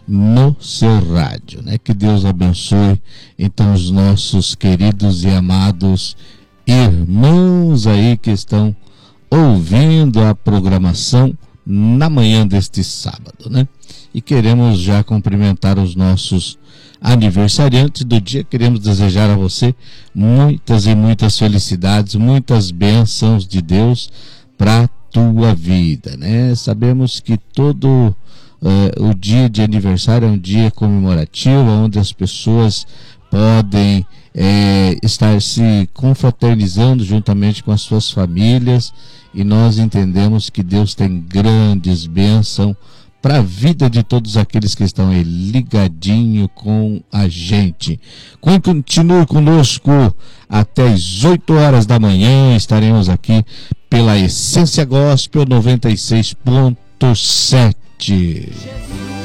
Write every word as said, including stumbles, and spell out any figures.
no seu rádio, né? Que Deus abençoe então os nossos queridos e amados irmãos aí que estão ouvindo a programação na manhã deste sábado, né? E queremos já cumprimentar os nossos aniversariantes do dia. Queremos desejar a você muitas e muitas felicidades, muitas bênçãos de Deus para a tua vida, né? Sabemos que todo uh, o dia de aniversário é um dia comemorativo, onde as pessoas podem é, estar se confraternizando juntamente com as suas famílias, e nós entendemos que Deus tem grandes bênçãos para a vida de todos aqueles que estão aí ligadinho com a gente. Continue conosco até as oito horas da manhã, estaremos aqui pela Essência Gospel noventa e seis ponto sete.